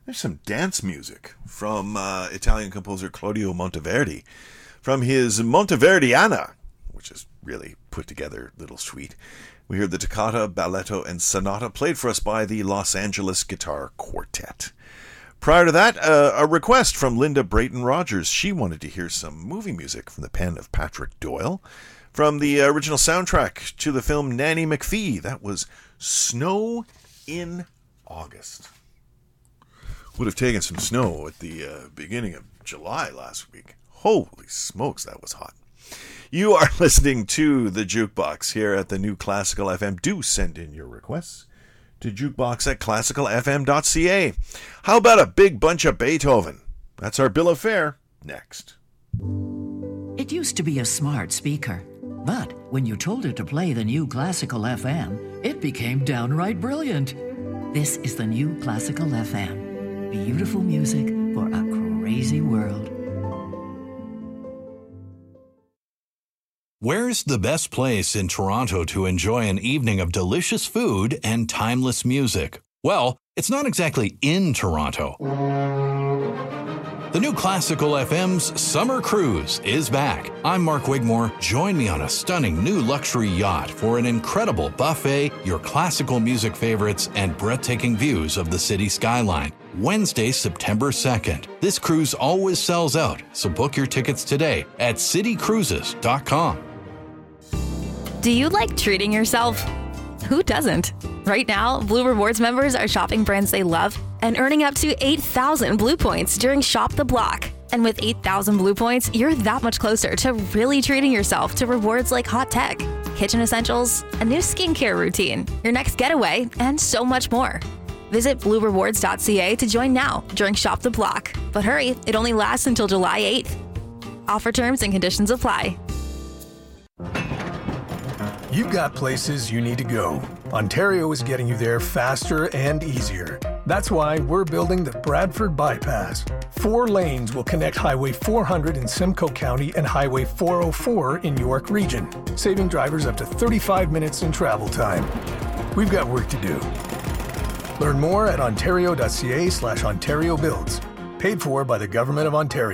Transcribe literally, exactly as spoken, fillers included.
There's some dance music from uh, Italian composer Claudio Monteverdi, from his Monteverdiana, which is really put together little suite. We heard the toccata, balletto, and sonata played for us by the Los Angeles Guitar Quartet. Prior to that, uh, a request from Linda Brayton Rogers. She wanted to hear some movie music from the pen of Patrick Doyle. From the original soundtrack to the film Nanny McPhee, that was Snow in August. Would have taken some snow at the uh, beginning of July last week. Holy smokes, that was hot. You are listening to The Jukebox here at the New Classical F M. Do send in your requests to jukebox at classical f m dot c a. How about a big bunch of Beethoven? That's our bill of fare next. It used to be a smart speaker, but when you told it to play the New Classical F M, it became downright brilliant. This is the New Classical F M. Beautiful music for a crazy world. Where's the best place in Toronto to enjoy an evening of delicious food and timeless music? Well, it's not exactly in Toronto. The New Classical F M's Summer Cruise is back. I'm Mark Wigmore. Join me on a stunning new luxury yacht for an incredible buffet, your classical music favorites, and breathtaking views of the city skyline. Wednesday, September second. This cruise always sells out, so book your tickets today at city cruises dot com. Do you like treating yourself? Who doesn't? Right now, Blue Rewards members are shopping brands they love and earning up to eight thousand Blue Points during Shop the Block. And with eight thousand Blue Points, you're that much closer to really treating yourself to rewards like hot tech, kitchen essentials, a new skincare routine, your next getaway, and so much more. Visit blue rewards dot c a to join now during Shop the Block. But hurry, it only lasts until July eighth. Offer terms and conditions apply. You've got places you need to go. Ontario is getting you there faster and easier. That's why we're building the Bradford Bypass. Four lanes will connect Highway four hundred in Simcoe County and Highway four oh four in York Region, saving drivers up to thirty-five minutes in travel time. We've got work to do. Learn more at ontario dot c a slash ontario builds. Paid for by the Government of Ontario.